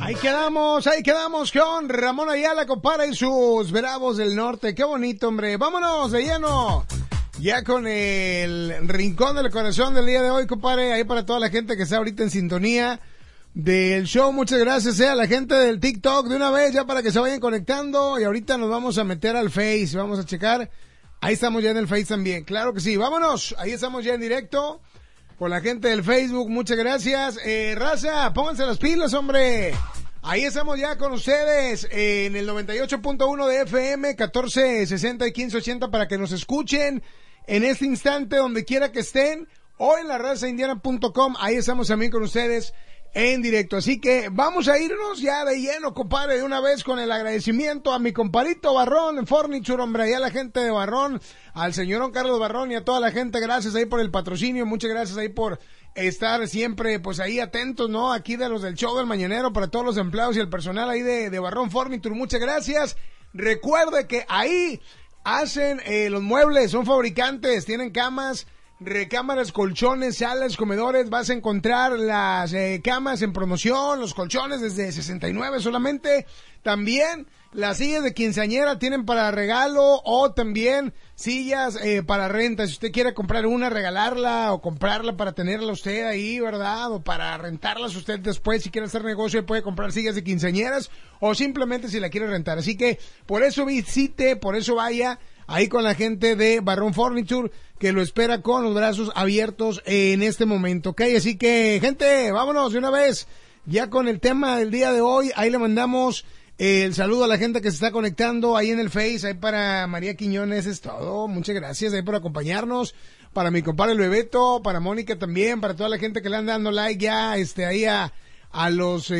Ahí quedamos con Ramón Ayala, compadre, y sus Bravos del Norte. Qué bonito, hombre. Vámonos de lleno. Ya con el rincón del corazón del día de hoy, compadre. Ahí para toda la gente que está ahorita en sintonía del show. Muchas gracias, a la gente del TikTok de una vez, ya para que se vayan conectando. Y ahorita nos vamos a meter al Face. Vamos a checar. Ahí estamos ya en el Face también. Claro que sí. Vámonos. Ahí estamos ya en directo con la gente del Facebook. Muchas gracias. Raza, pónganse las pilas, hombre. Ahí estamos ya con ustedes en el 98.1 de FM, 1460 y 1580 para que nos escuchen en este instante donde quiera que estén, o en la razaindiana.com. Ahí estamos también con ustedes en directo. Así que vamos a irnos ya de lleno, compadre, de una vez con el agradecimiento a mi compadrito Barrón en Furniture, hombre, y a la gente de Barrón, al señorón Carlos Barrón y a toda la gente. Gracias ahí por el patrocinio, muchas gracias ahí por estar siempre, pues ahí atentos, ¿no? Aquí de los del show del mañanero, para todos los empleados y el personal ahí de Barrón Furniture, muchas gracias. Recuerde que ahí hacen los muebles, son fabricantes, tienen camas, recámaras, colchones, salas, comedores. Vas a encontrar las camas en promoción, los colchones desde 69 solamente. También las sillas de quinceañera tienen para regalo, o también sillas para renta. Si usted quiere comprar una, regalarla, o comprarla para tenerla usted ahí, ¿verdad? O para rentarlas usted después, si quiere hacer negocio, puede comprar sillas de quinceañeras, o simplemente si la quiere rentar. Así que por eso visite, por eso vaya ahí con la gente de Barrón Furniture, que lo espera con los brazos abiertos en este momento, ¿ok? Así que, gente, vámonos de una vez ya con el tema del día de hoy. Ahí le mandamos el saludo a la gente que se está conectando ahí en el Face. Ahí para María Quiñones es todo, muchas gracias ahí por acompañarnos. Para mi compadre el Bebeto, para Mónica también, para toda la gente que le anda dando like ya ahí a los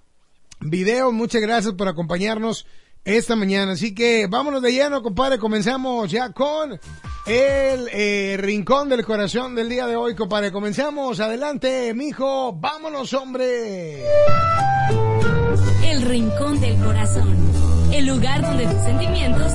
videos. Muchas gracias por acompañarnos esta mañana. Así que vámonos de lleno, compadre. Comenzamos ya con el rincón del corazón del día de hoy, compadre. Comenzamos. Adelante, mijo. Vámonos, hombre. El rincón del corazón. El lugar donde tus sentimientos